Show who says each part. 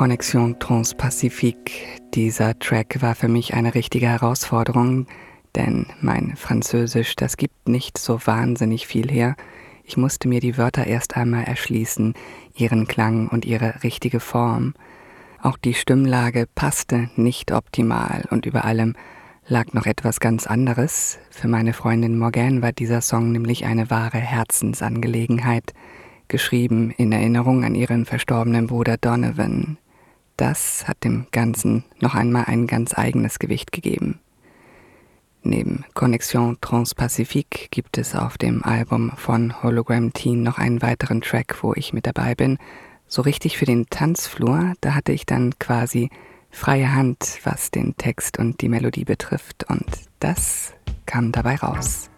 Speaker 1: Connexion Transpacifique. Dieser Track war für mich eine richtige Herausforderung, denn mein Französisch, das gibt nicht so wahnsinnig viel her. Ich musste mir die Wörter erst einmal erschließen, ihren Klang und ihre richtige Form. Auch die Stimmlage passte nicht optimal und über allem lag noch etwas ganz anderes. Für meine Freundin Morgane war dieser Song nämlich eine wahre Herzensangelegenheit, geschrieben in Erinnerung an ihren verstorbenen Bruder Donovan. Das hat dem Ganzen noch einmal ein ganz eigenes Gewicht gegeben. Neben Connexion Transpacifique gibt es auf dem Album von Hologram Teen noch einen weiteren Track, wo ich mit dabei bin. So richtig für den Tanzflur, da hatte ich dann quasi freie Hand, was den Text und die Melodie betrifft. Und das kam dabei raus.